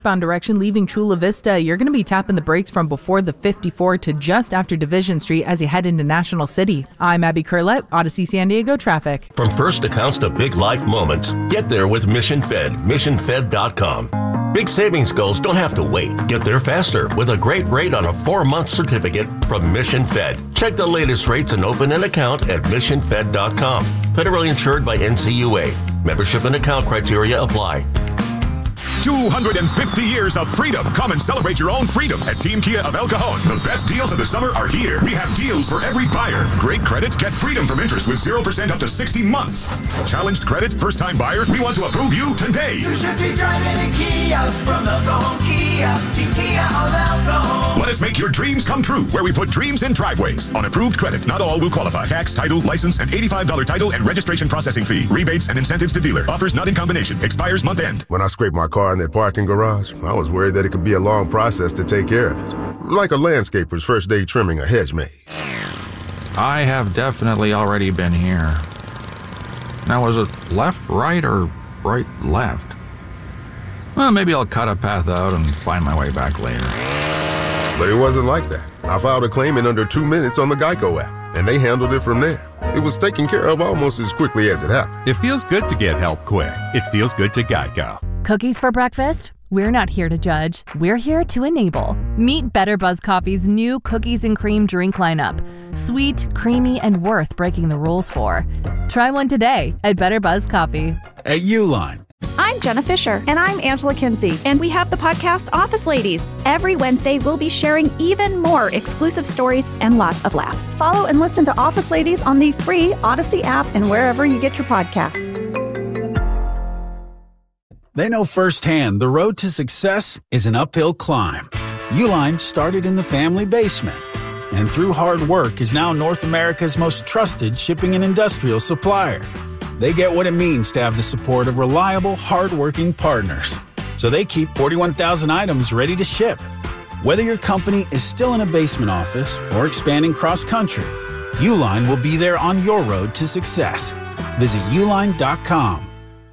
Bound direction leaving Chula Vista, you're going to be tapping the brakes from before the 54 to just after Division Street as you head into National City. I'm Abby Curlett, Odyssey San Diego traffic. From first accounts to big life moments, get there with Mission Fed, missionfed.com. Big savings goals don't have to wait. Get there faster with a great rate on a 4-month certificate from Mission Fed. Check the latest rates and open an account at missionfed.com. Federally insured by NCUA. Membership and account criteria apply. 250 years of freedom. Come and celebrate your own freedom at Team Kia of El Cajon. The best deals of the summer are here. We have deals for every buyer. Great credit, get freedom from interest with 0% up to 60 months. Challenged credit, first-time buyer, we want to approve you today. You should be driving a Kia from El Cajon Kia. Team Kia of El Cajon. Let us make your dreams come true, where we put dreams in driveways. On approved credit, not all will qualify. Tax, title, license, and $85 title and registration processing fee. Rebates and incentives to dealer. Offers not in combination. Expires month end. When I scraped my car in that parking garage, I was worried that it could be a long process to take care of it. Like a landscaper's first day trimming a hedge maze. I have definitely already been here. Now, was it left, right, or right, left? Well, maybe I'll cut a path out and find my way back later. But it wasn't like that. I filed a claim in under 2 minutes on the Geico app, and they handled it from there. It was taken care of almost as quickly as it happened. It feels good to get help quick. It feels good to Geico. Cookies for breakfast? We're not here to judge. We're here to enable. Meet Better Buzz Coffee's new cookies and cream drink lineup. Sweet, creamy, and worth breaking the rules for. Try one today at Better Buzz Coffee. At Uline. I'm Jenna Fisher. And I'm Angela Kinsey. And we have the podcast Office Ladies. Every Wednesday, we'll be sharing even more exclusive stories and lots of laughs. Follow and listen to Office Ladies on the free Odyssey app and wherever you get your podcasts. They know firsthand the road to success is an uphill climb. Uline started in the family basement, and through hard work is now North America's most trusted shipping and industrial supplier. They get what it means to have the support of reliable, hard-working partners. So they keep 41,000 items ready to ship. Whether your company is still in a basement office or expanding cross-country, Uline will be there on your road to success. Visit uline.com.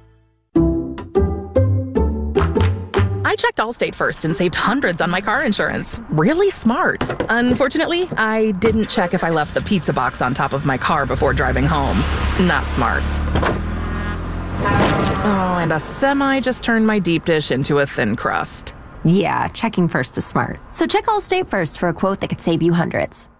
I checked Allstate first and saved hundreds on my car insurance. Really smart. Unfortunately, I didn't check if I left the pizza box on top of my car before driving home. Not smart. Oh, and a semi just turned my deep dish into a thin crust. Yeah, checking first is smart. So check Allstate first for a quote that could save you hundreds.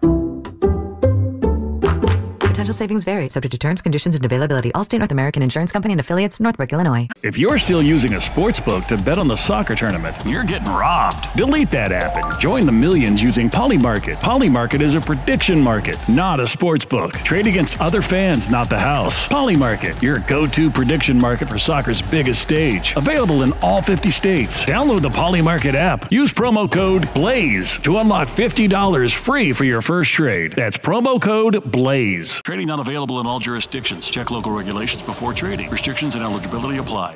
Potential savings vary, subject to terms, conditions, and availability. Allstate North American Insurance Company and affiliates, Northbrook, Illinois. If you're still using a sportsbook to bet on the soccer tournament, you're getting robbed. Delete that app and join the millions using Polymarket. Polymarket is a prediction market, not a sportsbook. Trade against other fans, not the house. Polymarket, your go-to prediction market for soccer's biggest stage. Available in all 50 states. Download the Polymarket app. Use promo code BLAZE to unlock $50 free for your first trade. That's promo code BLAZE. Trading not available in all jurisdictions. Check local regulations before trading. Restrictions and eligibility apply.